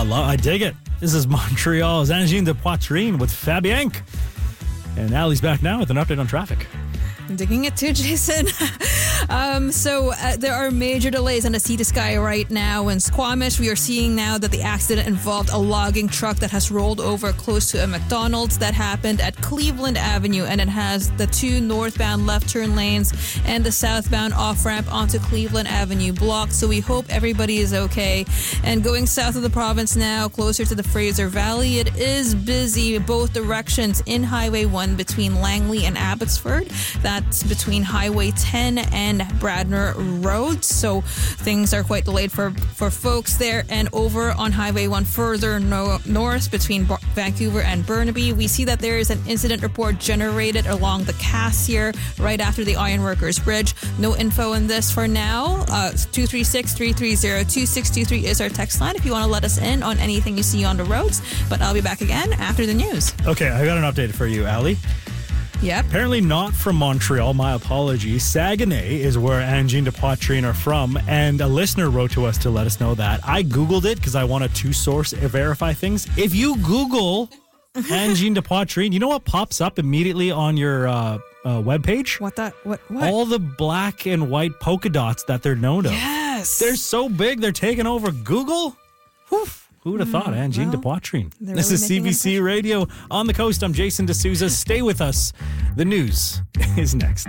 I dig it. This is Montreal's Angine de Poitrine with Fabianque. And Allie's back now with an update on traffic. I'm digging it too, Jason. There are major delays on the Sea to Sky right now. In Squamish, we are seeing now that the accident involved a logging truck that has rolled over close to a McDonald's. That happened at Cleveland Avenue, and it has the two northbound left turn lanes and the southbound off-ramp onto Cleveland Avenue blocked. So we hope everybody is okay. And going south of the province now, closer to the Fraser Valley, it is busy both directions in Highway 1 between Langley and Abbotsford. That's between Highway 10 and Bradner Road. So things are quite delayed for folks there. And over on Highway 1 further north between Vancouver and Burnaby, we see that there is an incident report generated along the Cassier right after the Ironworkers Bridge. No info on this for now. 236-330-2623 is our text line if you want to let us in on anything you see on the roads. But I'll be back again after the news. Okay, I got an update for you, Allie. Yep. Apparently not from Montreal. My apologies. Saguenay is where Angine de Poitrine are from, and a listener wrote to us to let us know that. I Googled it because I want to two-source verify things. If you Google Angine de Poitrine, you know what pops up immediately on your webpage? What? All the black and white polka dots that they're known of. Yes. They're so big, they're taking over Google. Whew. Who would have thought, Angine de Poitrine? This is CBC Radio on the coast. I'm Jason D'Souza. Stay with us. The news is next.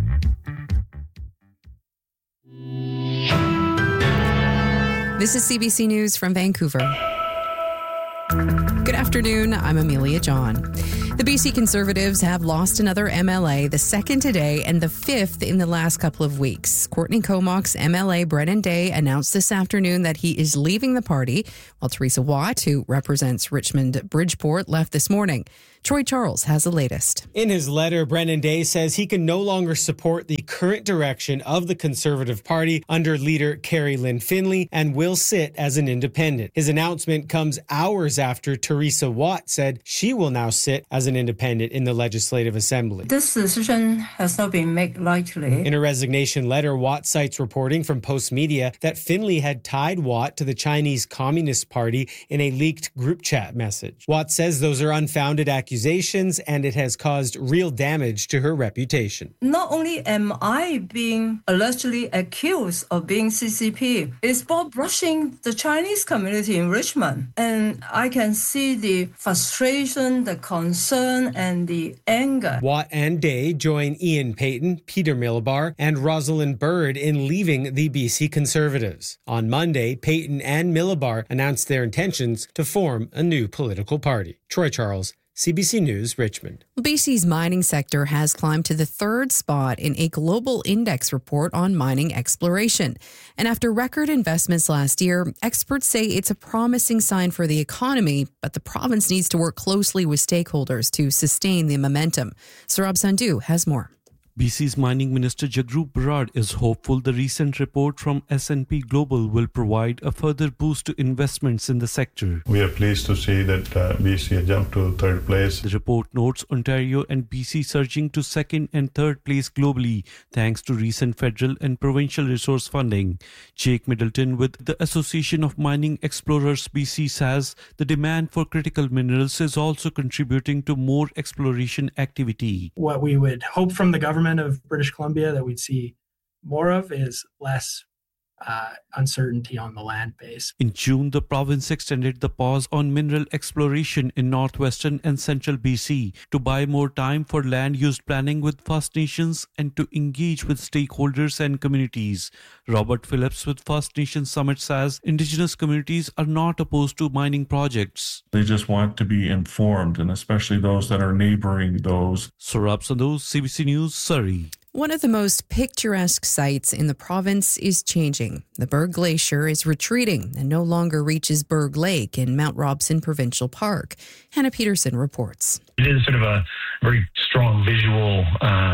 This is CBC News from Vancouver. Good afternoon. I'm Amelia John. The BC Conservatives have lost another MLA, the second today and the fifth in the last couple of weeks. Courtney Comox's MLA Brennan Day announced this afternoon that he is leaving the party, while Teresa Watt, who represents Richmond Bridgeport, left this morning. Troy Charles has the latest. In his letter, Brennan Day says he can no longer support the current direction of the Conservative Party under leader Carrie Lynn Finley and will sit as an independent. His announcement comes hours after Teresa Watt said she will now sit as an independent in the Legislative Assembly. This decision has not been made lightly. In a resignation letter, Watt cites reporting from Post Media that Finley had tied Watt to the Chinese Communist Party in a leaked group chat message. Watt says those are unfounded accusations and it has caused real damage to her reputation. Not only am I being allegedly accused of being CCP, it's about brushing the Chinese community in Richmond. And I can see the frustration, the concern, and the anger. Watt and Day join Ian Payton, Peter Millibar, and Rosalind Bird in leaving the BC Conservatives. On Monday, Payton and Millibar announced their intentions to form a new political party. Troy Charles, CBC News, Richmond. BC's mining sector has climbed to the third spot in a global index report on mining exploration. And after record investments last year, experts say it's a promising sign for the economy, but the province needs to work closely with stakeholders to sustain the momentum. Saurabh Sandhu has more. BC's Mining Minister Jagrup Berard is hopeful the recent report from S&P Global will provide a further boost to investments in the sector. We are pleased to see that BC has jumped to third place. The report notes Ontario and BC surging to second and third place globally thanks to recent federal and provincial resource funding. Jake Middleton with the Association of Mining Explorers BC says the demand for critical minerals is also contributing to more exploration activity. What we would hope from the government of British Columbia that we'd see more of is less uncertainty on the land base. In June, the province extended the pause on mineral exploration in northwestern and central BC to buy more time for land use planning with First Nations and to engage with stakeholders and communities. Robert Phillips with First Nations Summit says Indigenous communities are not opposed to mining projects. They just want to be informed, and especially those that are neighboring those. Saurabh Sandhu, CBC News, Surrey. One of the most picturesque sites in the province is changing. The Berg Glacier is retreating and no longer reaches Berg Lake in Mount Robson Provincial Park. Hannah Peterson reports. It is sort of a very strong visual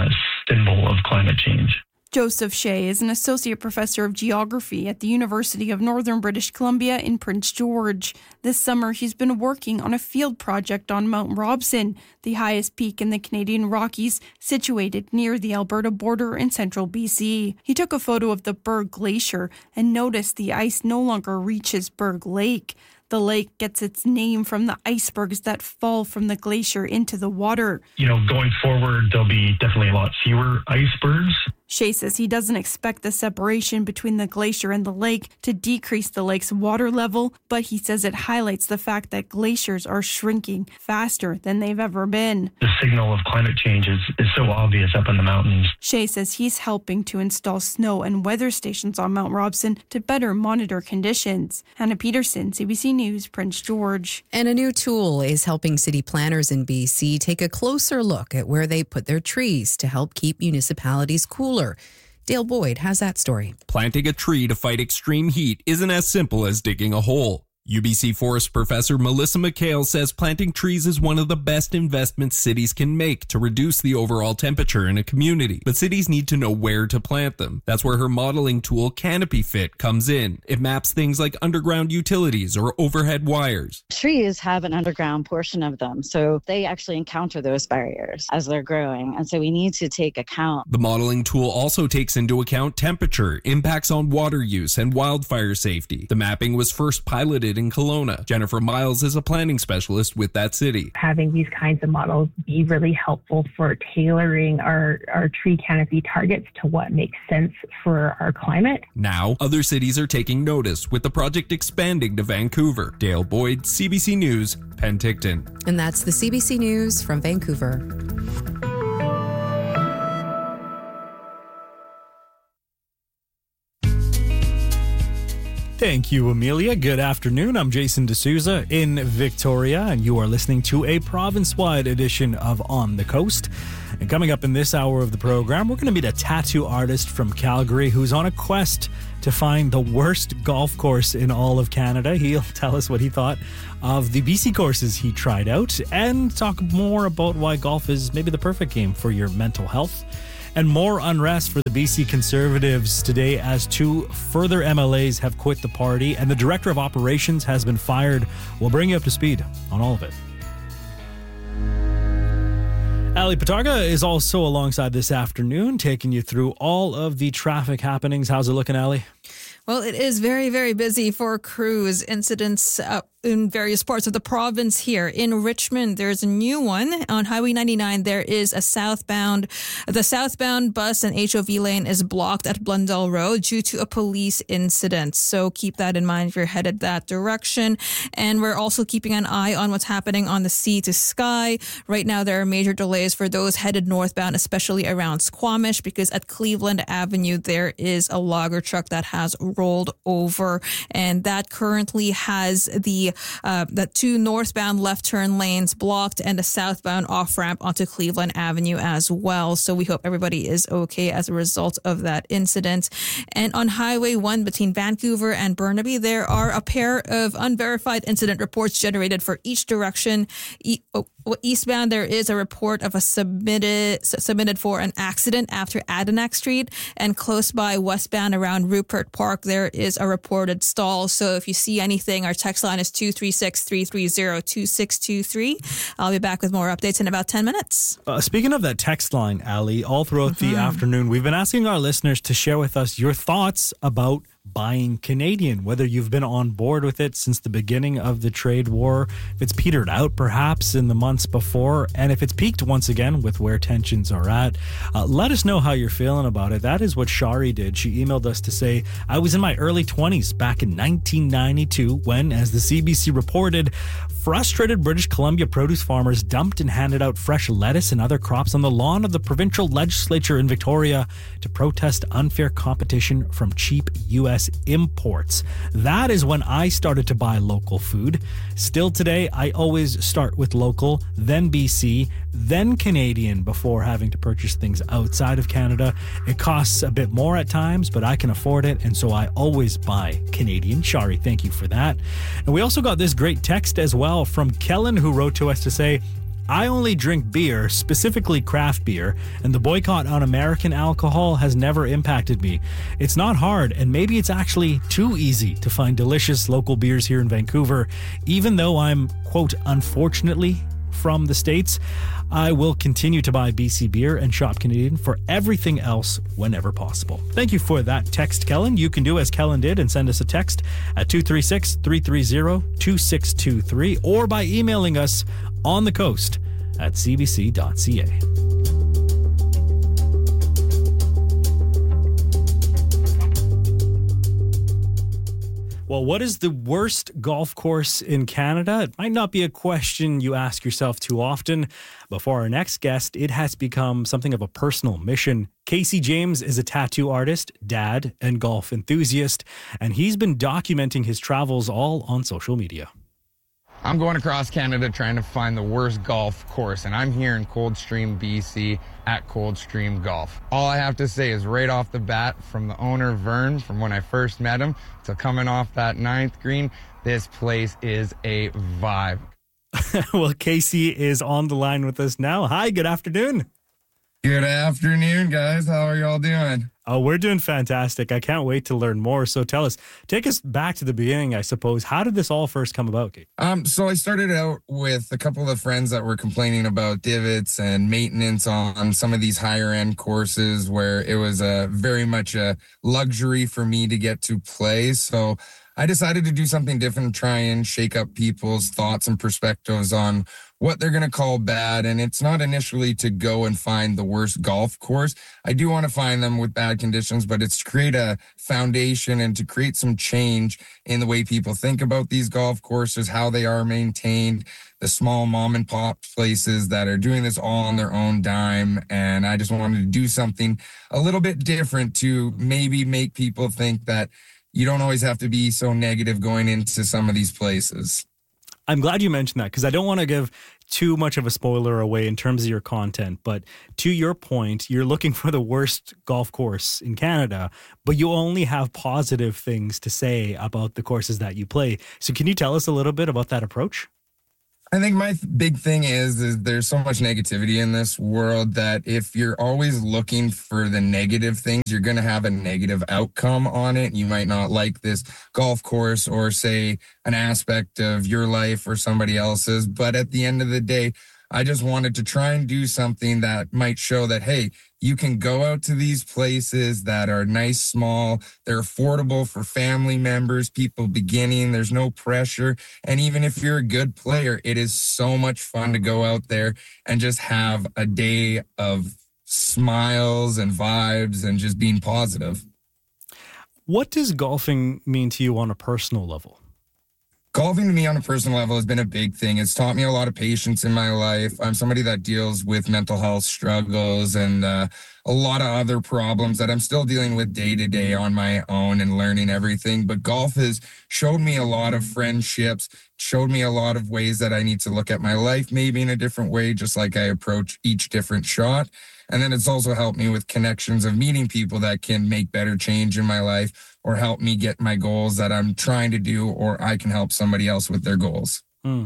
symbol of climate change. Joseph Shea is an associate professor of geography at the University of Northern British Columbia in Prince George. This summer, he's been working on a field project on Mount Robson, the highest peak in the Canadian Rockies, situated near the Alberta border in central BC. He took a photo of the Berg Glacier and noticed the ice no longer reaches Berg Lake. The lake gets its name from the icebergs that fall from the glacier into the water. Going forward, there'll be definitely a lot fewer icebergs. Shea says he doesn't expect the separation between the glacier and the lake to decrease the lake's water level, but he says it highlights the fact that glaciers are shrinking faster than they've ever been. The signal of climate change is so obvious up in the mountains. Shea says he's helping to install snow and weather stations on Mount Robson to better monitor conditions. Hannah Peterson, CBC News, Prince George. And a new tool is helping city planners in BC take a closer look at where they put their trees to help keep municipalities cooler. Dale Boyd has that story. Planting a tree to fight extreme heat isn't as simple as digging a hole. UBC Forest Professor Melissa McHale says planting trees is one of the best investments cities can make to reduce the overall temperature in a community. But cities need to know where to plant them. That's where her modeling tool Canopy Fit comes in. It maps things like underground utilities or overhead wires. Trees have an underground portion of them, so they actually encounter those barriers as they're growing. And so we need to take account. The modeling tool also takes into account temperature, impacts on water use, and wildfire safety. The mapping was first piloted in Kelowna. Jennifer Miles is a planning specialist with that city. Having these kinds of models be really helpful for tailoring our tree canopy targets to what makes sense for our climate. Now, other cities are taking notice, with the project expanding to Vancouver. Dale Boyd, CBC News, Penticton. And that's the CBC News from Vancouver. Thank you, Amelia. Good afternoon. I'm Jason D'Souza in Victoria, and you are listening to a province-wide edition of On the Coast. And coming up in this hour of the program, we're going to meet a tattoo artist from Calgary who's on a quest to find the worst golf course in all of Canada. He'll tell us what he thought of the BC courses he tried out and talk more about why golf is maybe the perfect game for your mental health. And more unrest for the BC Conservatives today as 2 further MLAs have quit the party and the Director of Operations has been fired. We'll bring you up to speed on all of it. Ali Patarga is also alongside this afternoon, taking you through all of the traffic happenings. How's it looking, Ali? Well, it is very, very busy for crews. Incidents in various parts of the province here. In Richmond, there's a new one. On Highway 99, there is the southbound bus and HOV lane is blocked at Blundell Road due to a police incident. So keep that in mind if you're headed that direction. And we're also keeping an eye on what's happening on the Sea to Sky. Right now, there are major delays for those headed northbound, especially around Squamish, because at Cleveland Avenue, there is a logger truck that has rolled over, and that currently has the 2 northbound left turn lanes blocked and a southbound off-ramp onto Cleveland Avenue as well. So we hope everybody is okay as a result of that incident. And on Highway 1 between Vancouver and Burnaby, there are a pair of unverified incident reports generated for each direction. Eastbound, there is a report of a submitted for an accident after Adenac Street, and close by westbound around Rupert Park, there is a reported stall. So if you see anything, our text line is 236-330-2623. I'll be back with more updates in about 10 minutes. Speaking of that text line, Ali, all throughout the afternoon, we've been asking our listeners to share with us your thoughts about buying Canadian, whether you've been on board with it since the beginning of the trade war, if it's petered out perhaps in the months before, and if it's peaked once again with where tensions are at. Let us know how you're feeling about it. That is what Shari did. She emailed us to say, I was in my early 20s back in 1992 when, as the CBC reported, frustrated British Columbia produce farmers dumped and handed out fresh lettuce and other crops on the lawn of the provincial legislature in Victoria to protest unfair competition from cheap U.S. imports. That is when I started to buy local food. Still today, I always start with local, then BC, then Canadian before having to purchase things outside of Canada. It costs a bit more at times, but I can afford it, and so I always buy Canadian. Shari, thank you for that. And we also got this great text as well from Kellen, who wrote to us to say, I only drink beer, specifically craft beer, and the boycott on American alcohol has never impacted me. It's not hard, and maybe it's actually too easy to find delicious local beers here in Vancouver, even though I'm, quote, unfortunately from the States. I will continue to buy BC beer and shop Canadian for everything else whenever possible. Thank you for that text, Kellen. You can do as Kellen did and send us a text at 236-330-2623 or by emailing us on the coast at cbc.ca. Well, what is the worst golf course in Canada? It might not be a question you ask yourself too often. But for our next guest, it has become something of a personal mission. Casey James is a tattoo artist, dad, and golf enthusiast, and he's been documenting his travels all on social media. I'm going across Canada trying to find the worst golf course, and I'm here in Coldstream, BC at Coldstream Golf. All I have to say is right off the bat, from the owner, Vern, from when I first met him to coming off that 9th green, this place is a vibe. Well, Casey is on the line with us now. Hi, good afternoon. Good afternoon, guys. How are y'all doing? Oh, we're doing fantastic. I can't wait to learn more. So tell us, take us back to the beginning, I suppose. How did this all first come about, Kate? So I started out with a couple of friends that were complaining about divots and maintenance on some of these higher end courses where it was very much a luxury for me to get to play. So I decided to do something different, try and shake up people's thoughts and perspectives on what they're going to call bad. And it's not initially to go and find the worst golf course. I do want to find them with bad conditions, but it's to create a foundation and to create some change in the way people think about these golf courses, how they are maintained, the small mom and pop places that are doing this all on their own dime. And I just wanted to do something a little bit different to maybe make people think that you don't always have to be so negative going into some of these places. I'm glad you mentioned that because I don't want to give too much of a spoiler away in terms of your content. But to your point, you're looking for the worst golf course in Canada, but you only have positive things to say about the courses that you play. So can you tell us a little bit about that approach? I think my big thing is there's so much negativity in this world that if you're always looking for the negative things, you're going to have a negative outcome on it. You might not like this golf course or say an aspect of your life or somebody else's. But at the end of the day, I just wanted to try and do something that might show that, hey, you can go out to these places that are nice, small, they're affordable for family members, people beginning, there's no pressure. And even if you're a good player, it is so much fun to go out there and just have a day of smiles and vibes and just being positive. What does golfing mean to you on a personal level? Golfing to me on a personal level has been a big thing. It's taught me a lot of patience in my life. I'm somebody that deals with mental health struggles and a lot of other problems that I'm still dealing with day to day on my own and learning everything. But golf has showed me a lot of friendships, showed me a lot of ways that I need to look at my life, maybe in a different way, just like I approach each different shot. And then it's also helped me with connections of meeting people that can make better change in my life or help me get my goals that I'm trying to do, or I can help somebody else with their goals.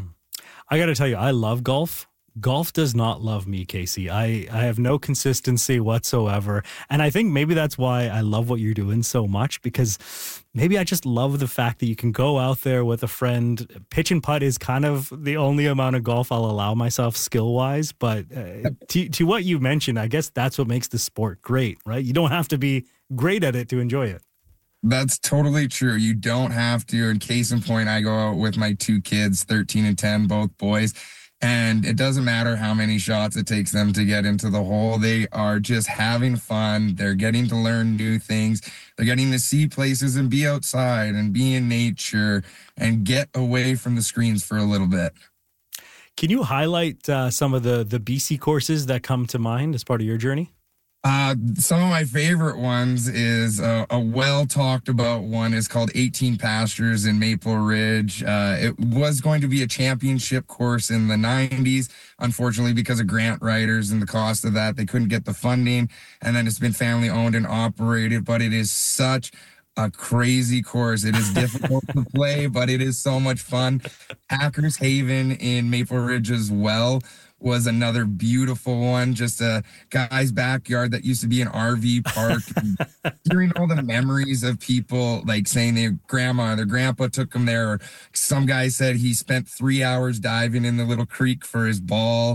I got to tell you, I love golf. Golf does not love me, Casey. I have no consistency whatsoever. And I think maybe that's why I love what you're doing so much, because maybe I just love the fact that you can go out there with a friend. Pitch and putt is kind of the only amount of golf I'll allow myself skill-wise. But to what you mentioned, I guess that's what makes the sport great, right? You don't have to be great at it to enjoy it. That's totally true. You don't have to. And case in point, I go out with my two kids, 13 and 10, both boys. And it doesn't matter how many shots it takes them to get into the hole. They are just having fun. They're getting to learn new things. They're getting to see places and be outside and be in nature and get away from the screens for a little bit. Can you highlight some of the BC courses that come to mind as part of your journey? Some of my favorite ones is a well talked about one is called 18 Pastures in Maple Ridge. It was going to be a championship course in the 90s. Unfortunately, because of grant writers and the cost of that, they couldn't get the funding. And then it's been family owned and operated, but it is such a crazy course. It is difficult to play, but it is so much fun. Hackers Haven in Maple Ridge as well was another beautiful one. Just a guy's backyard that used to be an RV park. Hearing all the memories of people like saying their grandma or their grandpa took them there. Or some guy said he spent 3 hours diving in the little creek for his ball.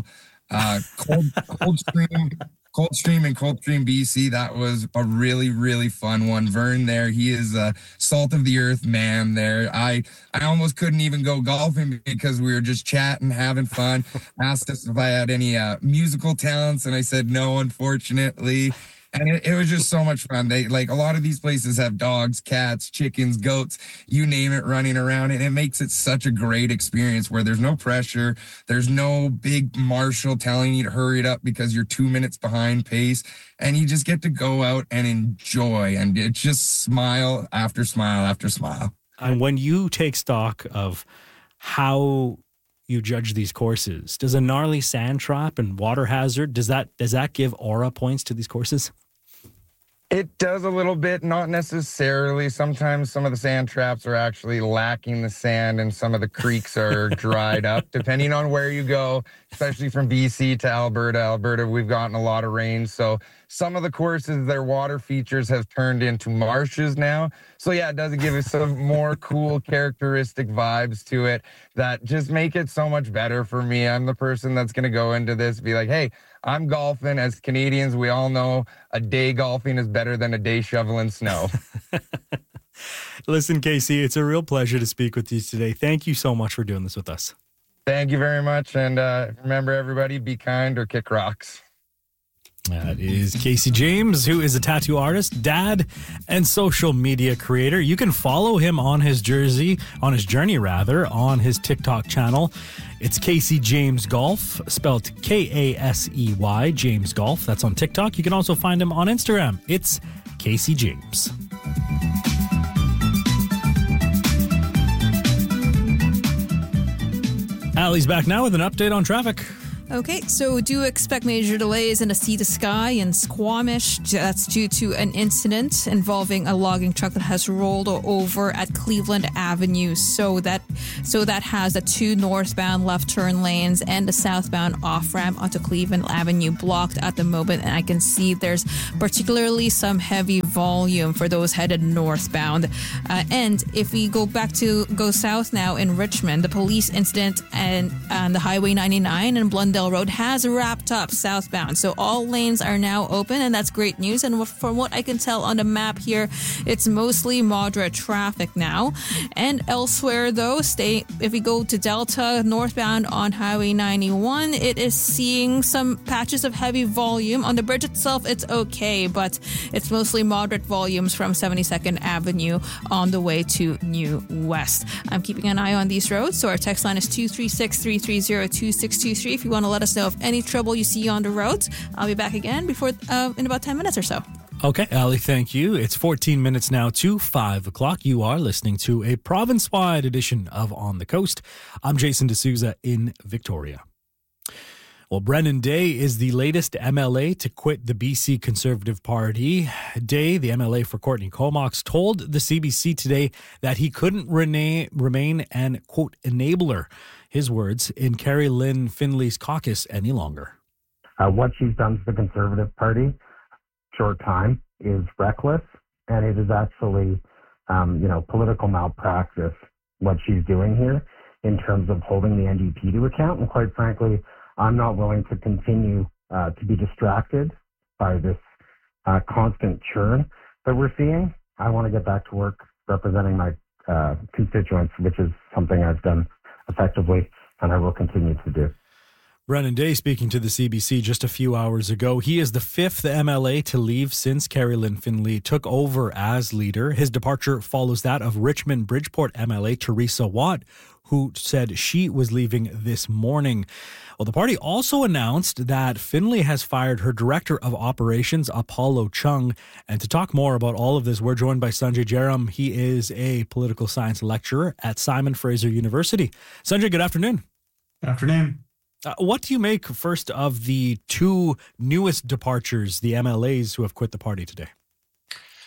Coldstream in Coldstream, BC. That was a really, really fun one. Vern there, he is a salt of the earth man there. I almost couldn't even go golfing because we were just chatting, having fun. Asked us if I had any musical talents, and I said no, unfortunately. And it was just so much fun. They like a lot of these places have dogs, cats, chickens, goats, you name it, running around. And it makes it such a great experience where there's no pressure. There's no big marshal telling you to hurry it up because you're 2 minutes behind pace. And you just get to go out and enjoy. And it's just smile after smile after smile. And when you take stock of how you judge these courses, does a gnarly sand trap and water hazard, does that give aura points to these courses? It does a little bit, not necessarily. Sometimes some of the sand traps are actually lacking the sand and some of the creeks are dried up, depending on where you go, especially from BC to Alberta. Alberta, we've gotten a lot of rain. So some of the courses, their water features have turned into marshes now. So yeah, it does give us some more cool characteristic vibes to it that just make it so much better for me. I'm the person that's going to go into this, be like, hey, I'm golfing. As Canadians, we all know a day golfing is better than a day shoveling snow. Listen, Casey, it's a real pleasure to speak with you today. Thank you so much for doing this with us. Thank you very much. And remember, everybody, be kind or kick rocks. That is Casey James, who is a tattoo artist, dad, and social media creator. You can follow him on his journey, on his TikTok channel. It's Casey James Golf, spelled Kasey, James Golf. That's on TikTok. You can also find him on Instagram. It's Casey James. Allie's back now with an update on traffic. Okay, so do expect major delays in the Sea to Sky in Squamish. That's due to an incident involving a logging truck that has rolled over at Cleveland Avenue. So that has the 2 northbound left turn lanes and the southbound off-ramp onto Cleveland Avenue blocked at the moment. And I can see there's particularly some heavy volume for those headed northbound. And if we go south now in Richmond, the police incident on the Highway 99 and Blundell Road has wrapped up southbound. So all lanes are now open, and that's great news. And from what I can tell on the map here, it's mostly moderate traffic now. And elsewhere, though, if we go to Delta, northbound on Highway 91, it is seeing some patches of heavy volume. On the bridge itself, it's okay, but it's mostly moderate volumes from 72nd Avenue on the way to New West. I'm keeping an eye on these roads, so our text line is 236-330-2623 if you want to let us know of any trouble you see on the roads. I'll be back again in about 10 minutes or so. Okay, Allie, thank you. It's 14 minutes now to 5 o'clock. You are listening to a province-wide edition of On the Coast. I'm Jason D'Souza in Victoria. Well, Brennan Day is the latest MLA to quit the BC Conservative Party. Day, the MLA for Courtney Comox, told the CBC today that he couldn't remain an, quote, enabler, his words, in Carrie Lynn Finley's caucus any longer. What she's done to the Conservative Party, short time, is reckless, and it is actually, political malpractice, what she's doing here in terms of holding the NDP to account. And quite frankly, I'm not willing to continue to be distracted by this constant churn that we're seeing. I want to get back to work representing my constituents, which is something I've done effectively, and I will continue to do. Brennan Day speaking to the CBC just a few hours ago. He is the 5th MLA to leave since Carrie Lynn Finley took over as leader. His departure follows that of Richmond Bridgeport MLA Teresa Watt, who said she was leaving this morning. Well, the party also announced that Finley has fired her Director of Operations, Apollo Chung. And to talk more about all of this, we're joined by Sanjay Jaram. He is a political science lecturer at Simon Fraser University. Sanjay, good afternoon. Good afternoon. What do you make first of the 2 newest departures, the MLAs who have quit the party today?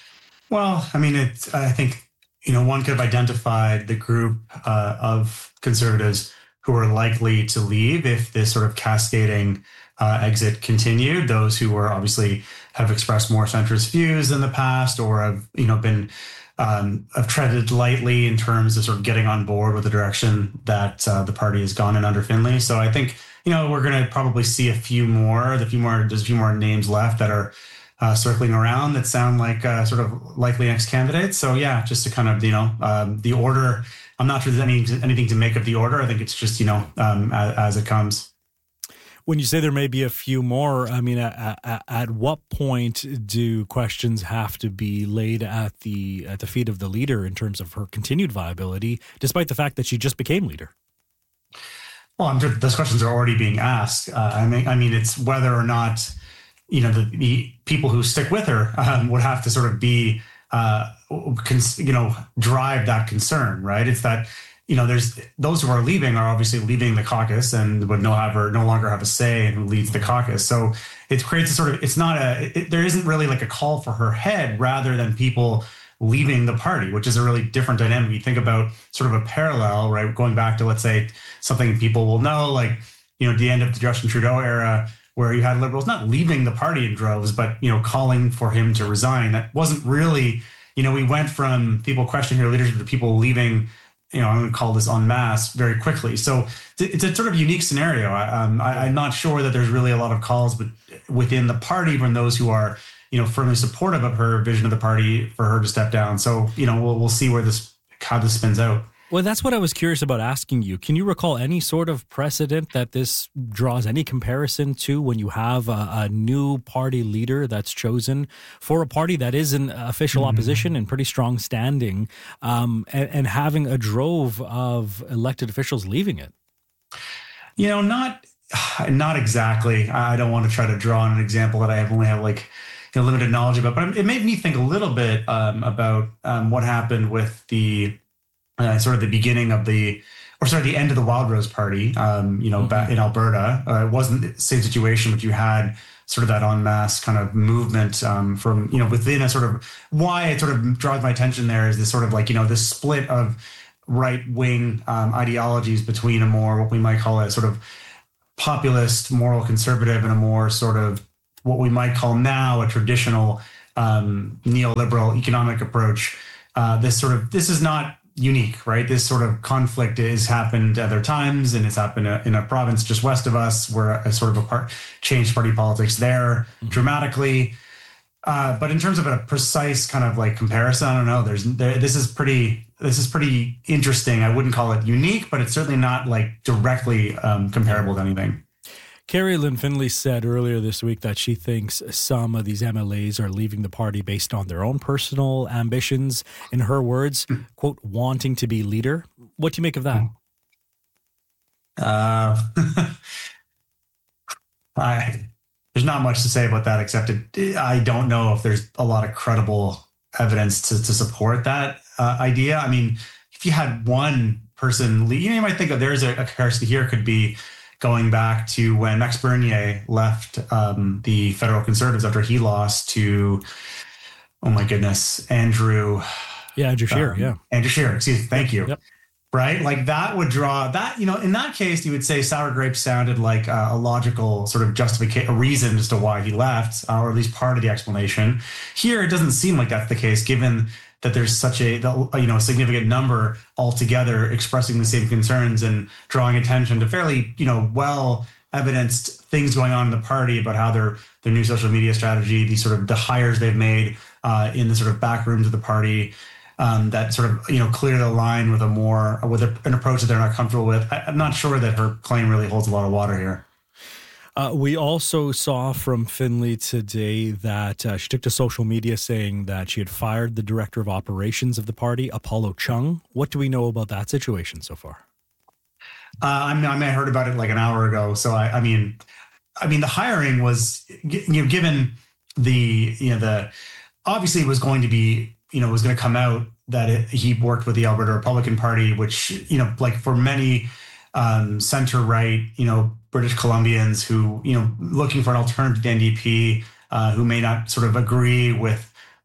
Well, I mean, I think, one could have identified the group of conservatives who are likely to leave if this sort of cascading exit continued. Those who were obviously have expressed more centrist views in the past, or have, been have treaded lightly in terms of sort of getting on board with the direction that the party has gone in under Finlay. So I think, we're going to probably see there's a few more names left that are circling around that sound like sort of likely next candidates. So yeah, just to kind of, the order, I'm not sure there's anything to make of the order. I think it's just, as it comes. When you say there may be a few more, I mean, at what point do questions have to be laid at the feet of the leader in terms of her continued viability, despite the fact that she just became leader? Well, I'm sure those questions are already being asked. I mean, it's whether or not, the people who stick with her would have to sort of be, drive that concern, right? It's that, there's those who are leaving are obviously leaving the caucus and would no longer have a say in who leads the caucus. So it creates a sort of, there isn't really like a call for her head rather than people leaving the party, which is a really different dynamic. You think about sort of a parallel, right? Going back to, let's say, something people will know, like, the end of the Justin Trudeau era, where you had Liberals not leaving the party in droves, but, calling for him to resign. That wasn't really, we went from people questioning her leadership to people leaving, I'm going to call this en masse very quickly. So it's a sort of unique scenario. I'm not sure that there's really a lot of calls within the party from those who are, firmly supportive of her vision of the party for her to step down. So, we'll see how this spins out. Well, that's what I was curious about asking you. Can you recall any sort of precedent that this draws any comparison to when you have a new party leader that's chosen for a party that is in official opposition and pretty strong standing, and having a drove of elected officials leaving it? Not exactly. I don't want to try to draw on an example that I only have limited knowledge about, but it made me think a little bit about what happened with the sort of the beginning of the end of the Wildrose Party, back in Alberta. It wasn't the same situation, but you had sort of that en masse kind of movement from, within a sort of, why it sort of draws my attention there is this sort of this split of right-wing ideologies between a more, what we might call a sort of populist, moral conservative, and a more sort of what we might call now a traditional neoliberal economic approach. This is not unique, right? This sort of conflict has happened other times, and it's happened in a province just west of us, where a sort of changed party politics there dramatically. But in terms of a precise kind of comparison, I don't know. This is pretty interesting. I wouldn't call it unique, but it's certainly not directly comparable to anything. Kerry-Lynne Finlay said earlier this week that she thinks some of these MLAs are leaving the party based on their own personal ambitions. In her words, quote, wanting to be leader. What do you make of that? There's not much to say about that, except I don't know if there's a lot of credible evidence to support that idea. I mean, if you had one person leave, you might think that there's a comparison here could be going back to when Max Bernier left the federal Conservatives after he lost to, oh my goodness, Andrew Scheer. Andrew Scheer, excuse me, thank you. Yep. Right? That would draw that, in that case, you would say Sour Grapes sounded like a logical sort of justification, a reason as to why he left, or at least part of the explanation. Here, it doesn't seem like that's the case, given that there's such a significant number altogether expressing the same concerns and drawing attention to fairly, well evidenced things going on in the party about how their new social media strategy, the hires they've made in the sort of back rooms of the party, that sort of, clearly align with an approach that they're not comfortable with. I'm not sure that her claim really holds a lot of water here. We also saw from Finlay today that she took to social media saying that she had fired the director of operations of the party, Apollo Chung. What do we know about that situation so far? I heard about it an hour ago. So I mean, the hiring was, given the obviously it was going to be, was going to come out that he worked with the Alberta Republican Party, which, for many center-right, British Columbians who, looking for an alternative to the NDP, who may not sort of agree with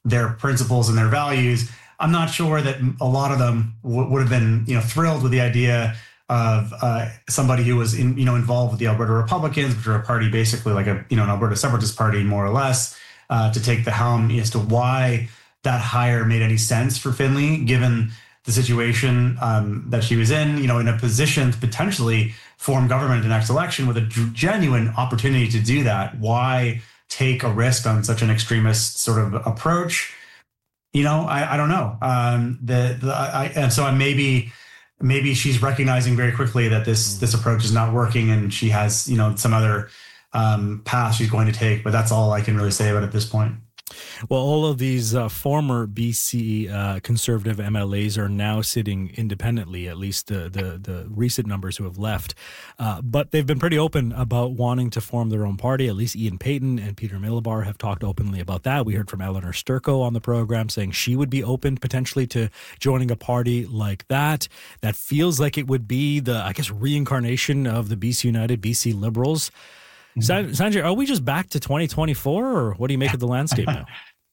their principles and their values, I'm not sure that a lot of them would have been, thrilled with the idea of somebody who was involved with the Alberta Republicans, which are a party basically like an Alberta separatist party, more or less, to take the helm as to why that hire made any sense for Finley, given the situation that she was in a position to potentially form government in the next election with a genuine opportunity to do that. Why take a risk on such an extremist sort of approach? I don't know. And so maybe she's recognizing very quickly that this approach is not working, and she has some other path she's going to take. But that's all I can really say about it at this point. Well, all of these former BC Conservative MLAs are now sitting independently, at least the recent numbers who have left. But they've been pretty open about wanting to form their own party. At least Ian Payton and Peter Milobar have talked openly about that. We heard from Eleanor Sturko on the program saying she would be open potentially to joining a party like that. That feels like it would be the, reincarnation of the BC United, BC Liberals. Sanjay, are we just back to 2024, or what do you make of the landscape now?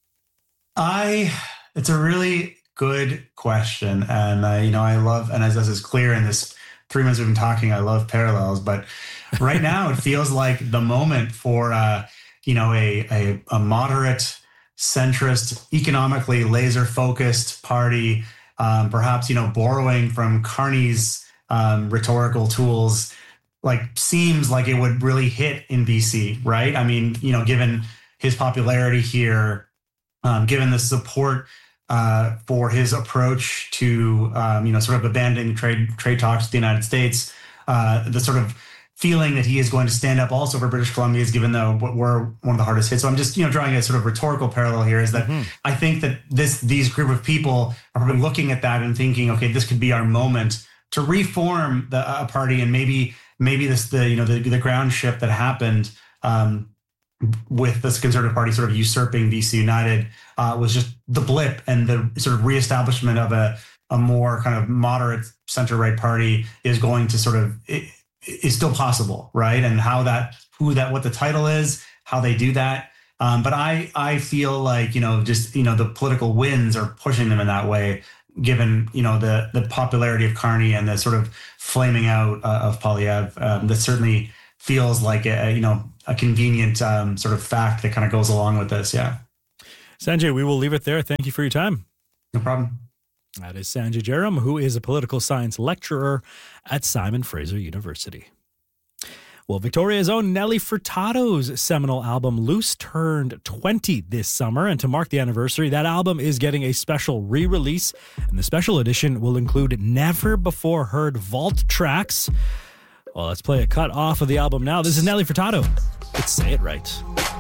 It's a really good question. And, I love, and as is clear in this 3 minutes we've been talking, I love parallels, but right now it feels like the moment for, a moderate, centrist, economically laser focused party, perhaps, borrowing from Carney's rhetorical tools, seems like it would really hit in BC, right? I mean, given his popularity here, given the support for his approach to, sort of abandoning trade talks with the United States, the sort of feeling that he is going to stand up also for British Columbia, given though we're one of the hardest hit. So I'm just, drawing a sort of rhetorical parallel here, is that I think that these group of people are probably looking at that and thinking, okay, this could be our moment to reform a party, and maybe this the ground shift that happened with this Conservative Party sort of usurping BC United was just the blip, and the sort of reestablishment of a more kind of moderate center-right party is going to sort of is still possible, right? And what the title is, how they do that. But I feel like the political winds are pushing them in that way, given the popularity of Carney and the sort of flaming out of Poilievre. That certainly feels like a convenient sort of fact that kind of goes along with this. Yeah. Sanjay, we will leave it there. Thank you for your time. No problem. That is Sanjay Jairam, who is a political science lecturer at Simon Fraser University. Well, Victoria's own Nelly Furtado's seminal album Loose turned 20 this summer, and to mark the anniversary, that album is getting a special re-release, and the special edition will include never-before-heard vault tracks. Well, let's play a cut off of the album now. This is Nelly Furtado. Let's Say It Right.